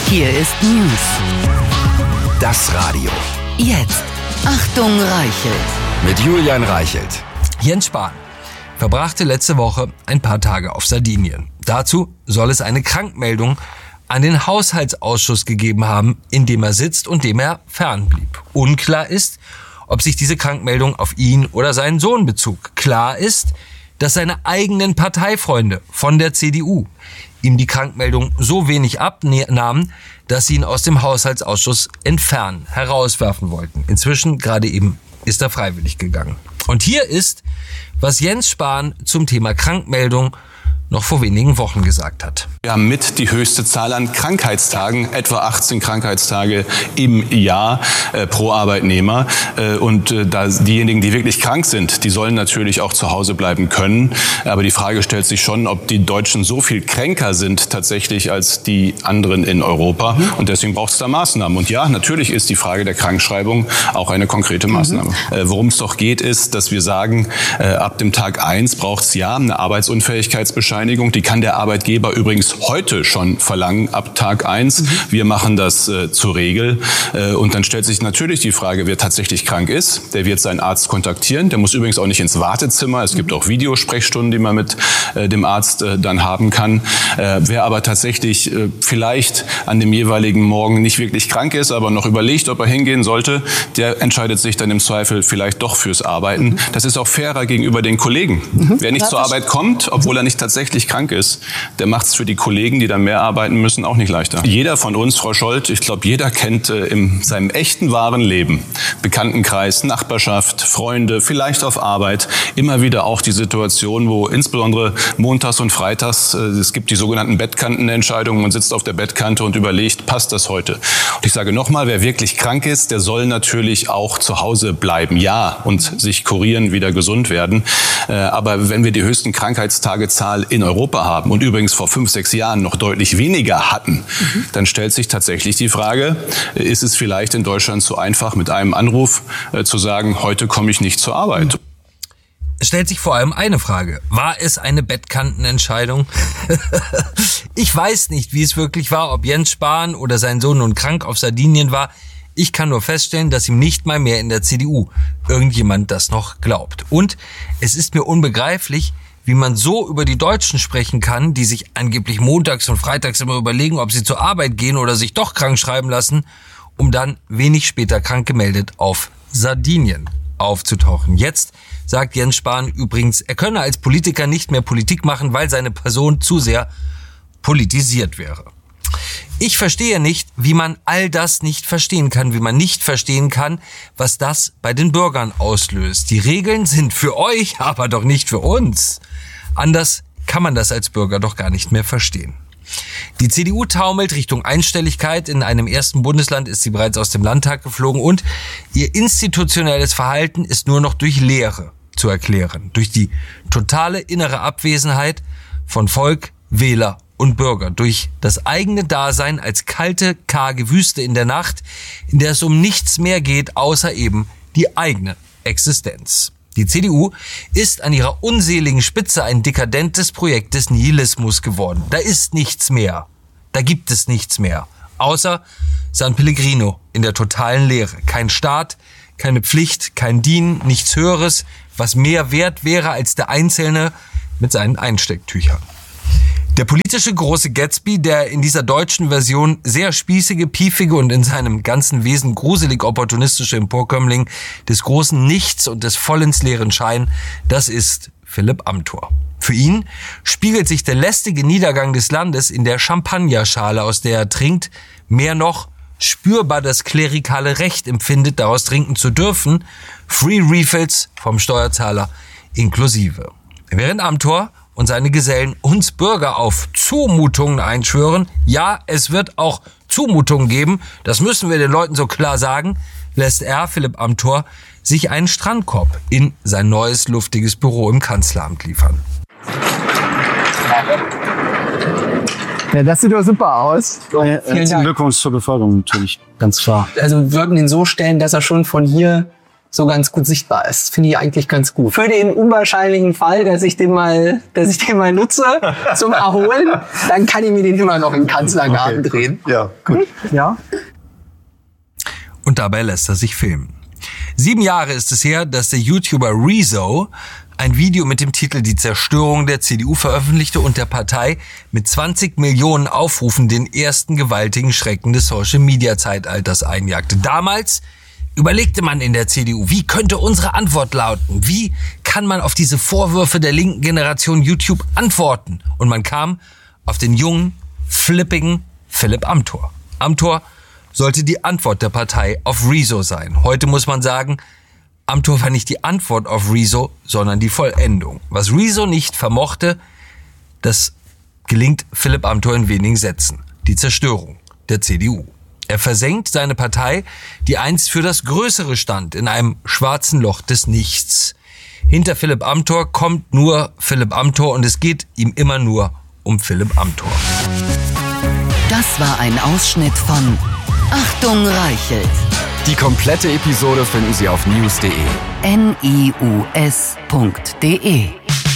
Hier ist News. Das Radio. Jetzt. Achtung, Reichelt. Mit Julian Reichelt. Jens Spahn verbrachte letzte Woche ein paar Tage auf Sardinien. Dazu soll es eine Krankmeldung an den Haushaltsausschuss gegeben haben, in dem er sitzt und dem er fernblieb. Unklar ist, ob sich diese Krankmeldung auf ihn oder seinen Sohn bezog. Klar ist, dass seine eigenen Parteifreunde von der CDU ihm die Krankmeldung so wenig abnahmen, dass sie ihn aus dem Haushaltsausschuss entfernen, herauswerfen wollten. Inzwischen, gerade eben, ist er freiwillig gegangen. Und hier ist, was Jens Spahn zum Thema Krankmeldung noch vor wenigen Wochen gesagt hat. Wir haben mit die höchste Zahl an Krankheitstagen, etwa 18 Krankheitstage im Jahr pro Arbeitnehmer. Und da diejenigen, die wirklich krank sind, die sollen natürlich auch zu Hause bleiben können. Aber die Frage stellt sich schon, ob die Deutschen so viel kränker sind tatsächlich als die anderen in Europa. Und deswegen braucht es da Maßnahmen. Und ja, natürlich ist die Frage der Krankschreibung auch eine konkrete Maßnahme. Worum es doch geht, ist, dass wir sagen, ab dem Tag 1 braucht es ja eine Arbeitsunfähigkeitsbescheinigung. Die kann der Arbeitgeber übrigens heute schon verlangen, ab Tag 1. Wir machen das zur Regel. Und dann stellt sich natürlich die Frage, wer tatsächlich krank ist. Der wird seinen Arzt kontaktieren. Der muss übrigens auch nicht ins Wartezimmer. Es gibt auch Videosprechstunden, die man mit dem Arzt dann haben kann. Wer aber tatsächlich vielleicht an dem jeweiligen Morgen nicht wirklich krank ist, aber noch überlegt, ob er hingehen sollte, der entscheidet sich dann im Zweifel vielleicht doch fürs Arbeiten. Das ist auch fairer gegenüber den Kollegen. Wer nicht zur Arbeit kommt, obwohl er nicht tatsächlich krank ist, der macht es für die Kollegen, die dann mehr arbeiten müssen, auch nicht leichter. Jeder von uns, Frau Scholz, ich glaube, jeder kennt in seinem echten, wahren Leben, Bekanntenkreis, Nachbarschaft, Freunde, vielleicht auf Arbeit, immer wieder auch die Situation, wo insbesondere montags und freitags, es gibt die sogenannten Bettkantenentscheidungen, man sitzt auf der Bettkante und überlegt, passt das heute? Und ich sage nochmal, wer wirklich krank ist, der soll natürlich auch zu Hause bleiben, ja, und sich kurieren, wieder gesund werden. Aber wenn wir die höchsten Krankheitstagezahl in Europa haben und übrigens vor 5-6 Jahren noch deutlich weniger hatten, dann stellt sich tatsächlich die Frage, ist es vielleicht in Deutschland zu einfach, mit einem Anruf zu sagen, heute komme ich nicht zur Arbeit? Es stellt sich vor allem eine Frage. War es eine Bettkantenentscheidung? Ich weiß nicht, wie es wirklich war, ob Jens Spahn oder sein Sohn nun krank auf Sardinien war. Ich kann nur feststellen, dass ihm nicht mal mehr in der CDU irgendjemand das noch glaubt. Und es ist mir unbegreiflich, wie man so über die Deutschen sprechen kann, die sich angeblich montags und freitags immer überlegen, ob sie zur Arbeit gehen oder sich doch krank schreiben lassen, um dann wenig später krank gemeldet auf Sardinien aufzutauchen. Jetzt sagt Jens Spahn übrigens, er könne als Politiker nicht mehr Politik machen, weil seine Person zu sehr politisiert wäre. Ich verstehe nicht, wie man all das nicht verstehen kann, wie man nicht verstehen kann, was das bei den Bürgern auslöst. Die Regeln sind für euch, aber doch nicht für uns. Anders kann man das als Bürger doch gar nicht mehr verstehen. Die CDU taumelt Richtung Einstelligkeit. In einem ersten Bundesland ist sie bereits aus dem Landtag geflogen und ihr institutionelles Verhalten ist nur noch durch Leere zu erklären. Durch die totale innere Abwesenheit von Volk, Wähler und Bürger, durch das eigene Dasein als kalte, karge Wüste in der Nacht, in der es um nichts mehr geht, außer eben die eigene Existenz. Die CDU ist an ihrer unseligen Spitze ein dekadentes Projekt des Nihilismus geworden. Da ist nichts mehr. Da gibt es nichts mehr. Außer San Pellegrino in der totalen Leere. Kein Staat, keine Pflicht, kein Dienen, nichts Höheres, was mehr wert wäre als der Einzelne mit seinen Einstecktüchern. Der politische große Gatsby, der in dieser deutschen Version sehr spießige, piefige und in seinem ganzen Wesen gruselig opportunistische Emporkömmling des großen Nichts und des vollends leeren Schein, das ist Philipp Amthor. Für ihn spiegelt sich der lästige Niedergang des Landes in der Champagnerschale, aus der er trinkt, mehr noch spürbar das klerikale Recht empfindet, daraus trinken zu dürfen, Free Refills vom Steuerzahler inklusive. Während Amthor und seine Gesellen uns Bürger auf Zumutungen einschwören, ja, es wird auch Zumutungen geben, das müssen wir den Leuten so klar sagen, lässt er, Philipp Amthor, sich einen Strandkorb in sein neues, luftiges Büro im Kanzleramt liefern. Ja, das sieht doch super aus. Herzlichen Glückwunsch zur Beförderung natürlich, ganz klar. Also wir würden ihn so stellen, dass er schon von hier so ganz gut sichtbar ist. Finde ich eigentlich ganz gut. Für den unwahrscheinlichen Fall, dass ich den mal nutze zum Erholen, dann kann ich mir den immer noch im Kanzlergarten drehen. Ja, gut. Ja. Und dabei lässt er sich filmen. 7 Jahre ist es her, dass der YouTuber Rezo ein Video mit dem Titel Die Zerstörung der CDU veröffentlichte und der Partei mit 20 Millionen Aufrufen den ersten gewaltigen Schrecken des Social-Media-Zeitalters einjagte. Damals überlegte man in der CDU, wie könnte unsere Antwort lauten? Wie kann man auf diese Vorwürfe der linken Generation YouTube antworten? Und man kam auf den jungen, flippigen Philipp Amthor. Amthor sollte die Antwort der Partei auf Rezo sein. Heute muss man sagen, Amthor war nicht die Antwort auf Rezo, sondern die Vollendung. Was Rezo nicht vermochte, das gelingt Philipp Amthor in wenigen Sätzen. Die Zerstörung der CDU. Er versenkt seine Partei, die einst für das Größere stand, in einem schwarzen Loch des Nichts. Hinter Philipp Amthor kommt nur Philipp Amthor und es geht ihm immer nur um Philipp Amthor. Das war ein Ausschnitt von Achtung Reichelt. Die komplette Episode finden Sie auf news.de. NIUS.de